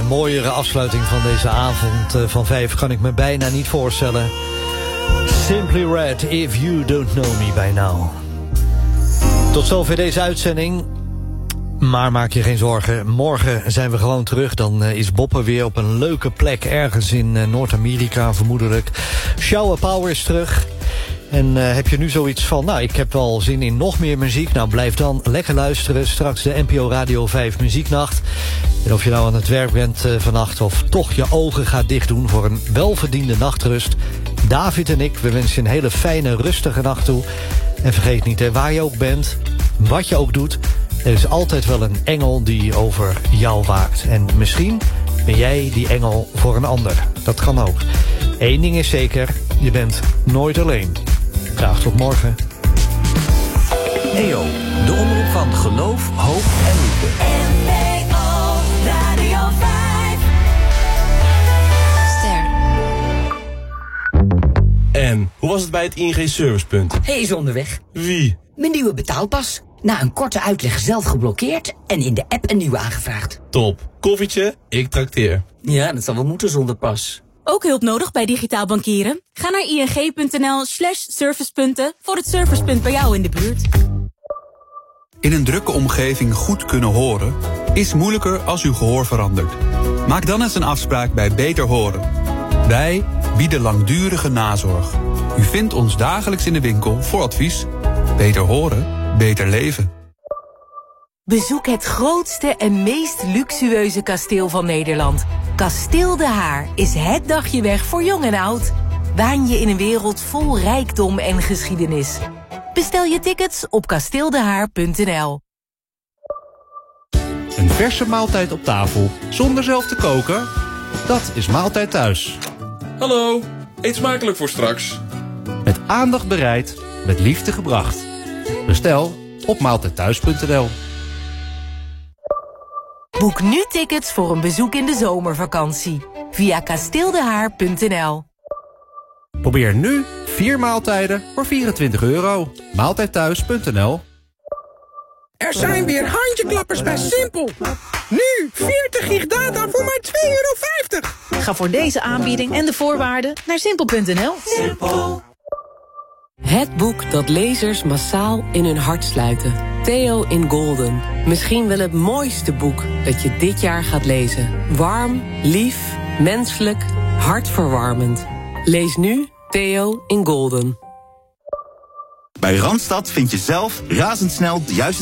mooiere afsluiting van deze avond van 5 kan ik me bijna niet voorstellen. Simply Red, If You Don't Know Me By Now. Tot zover deze uitzending. Maar maak je geen zorgen, morgen zijn we gewoon terug. Dan is Bob er weer op een leuke plek ergens in Noord-Amerika vermoedelijk. Shower Power is terug. En heb je nu zoiets van, nou, ik heb wel zin in nog meer muziek. Nou, blijf dan lekker luisteren. Straks de NPO Radio 5 Muzieknacht. En of je nou aan het werk bent vannacht of toch je ogen gaat dichtdoen voor een welverdiende nachtrust. David en ik, we wensen je een hele fijne, rustige nacht toe. En vergeet niet, hè, waar je ook bent, wat je ook doet, er is altijd wel een engel die over jou waakt. En misschien ben jij die engel voor een ander. Dat kan ook. Eén ding is zeker, je bent nooit alleen. Graag tot morgen. EO, de omroep van geloof, hoop en liefde. NPO Radio 5. Ster. En hoe was het bij het ING Servicepunt? Hij is onderweg. Wie? Mijn nieuwe betaalpas. Na een korte uitleg zelf geblokkeerd en in de app een nieuwe aangevraagd. Top. Koffietje, ik trakteer. Ja, dat zal wel moeten zonder pas. Ook hulp nodig bij digitaal bankieren? Ga naar ing.nl/servicepunten voor het servicepunt bij jou in de buurt. In een drukke omgeving goed kunnen horen is moeilijker als uw gehoor verandert. Maak dan eens een afspraak bij Beter Horen. Wij bieden langdurige nazorg. U vindt ons dagelijks in de winkel voor advies. Beter horen, beter leven. Bezoek het grootste en meest luxueuze kasteel van Nederland. Kasteel De Haar is het dagje weg voor jong en oud. Waan je in een wereld vol rijkdom en geschiedenis. Bestel je tickets op kasteeldehaar.nl. Een verse maaltijd op tafel, zonder zelf te koken? Dat is Maaltijd Thuis. Hallo, eet smakelijk voor straks. Met aandacht bereid, met liefde gebracht. Bestel op maaltijdthuis.nl. Boek nu tickets voor een bezoek in de zomervakantie. Via kasteeldehaar.nl. Probeer nu 4 maaltijden voor €24. Maaltijdthuis.nl. Er zijn weer handjeklappers bij Simpel. Nu 40 gig data voor maar €2,50. Ga voor deze aanbieding en de voorwaarden naar simpel.nl. Simpel. Het boek dat lezers massaal in hun hart sluiten. Theo in Golden. Misschien wel het mooiste boek dat je dit jaar gaat lezen. Warm, lief, menselijk, hartverwarmend. Lees nu Theo in Golden. Bij Randstad vind je zelf razendsnel de juiste